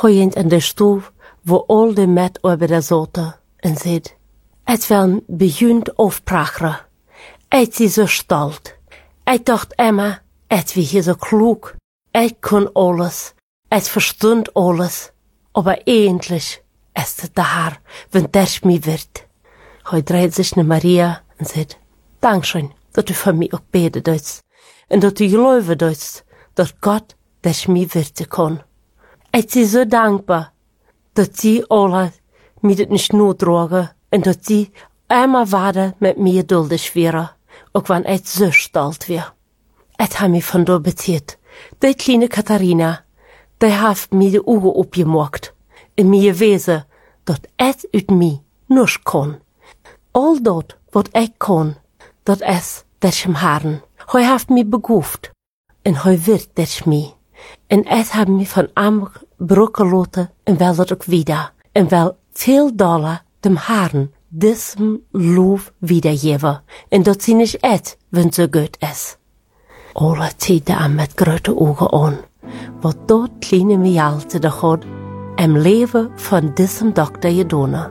Hojend aan de stoel, wo al de met over de zote, en zegt, het wel bejunt aufpracheren. Het is zo stolz. Ik dacht Emma, het wie hier zo klug. Ik kon alles. Het verstond alles. Aber endlich ist es da, wenn das mir wird. Hij dreht sich naar Maria en zegt, Dankeschön, dat u voor mij ook beden doet. En dat u geloven doet, dat God das mir wirten kann. Ik ben zo dankbaar, dat die alle mij dit niet nooddragen en dat die immer weiter met mij geduldig wären, ook wanneer ik zo stolz wäre. Het heeft mij vandaar beteerd. Die kleine Katharina, die heeft mij de ogen opgemaakt en mij gewezen dat het uit mij niets kon. Al dat wat ik kon, dat is des Herrn. Hij heeft mij begoofd en hij wird des mij. En het heeft mij van am brokken laten en wel dat ook wieder. En wel veel dollar dem Herrn diesem Lof wiedergeven. En dat zie ik het, wenn zo goed is. Alle tijden aan met grote ogen aan. Wat dat kleine Mialte de God im leven van diesem dokter gedaan.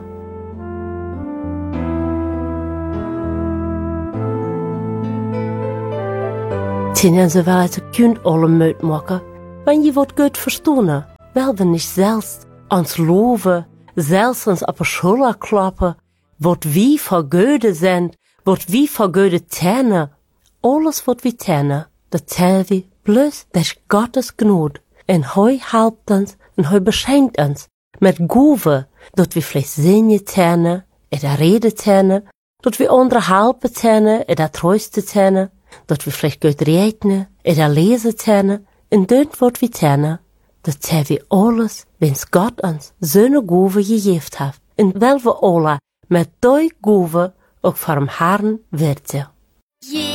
Tinnen ze wel het kunt alle meut maken, wenn je wat goed verstonen, wel wenn ich selbst ans loven, zelfs ons op de schouder klappen, wat wie voor goede zijn, wat wie voor goede tenen, alles wat we tenen, dat tellen we bloß des Gottes Gnade. En hij helpt ons en hij beschenkt ons met goede, dat we vielleicht zingen tenen, en reden tenen, dat we andere helpen tenen, en troosten tenen, dat we vielleicht goed rekenen, en lezen tenen, en dat wat we tenen, dat tellen we alles, wens God ons zo'n goede gegeven heeft, en wel we alle met die goede ook voor hem Herrn werten.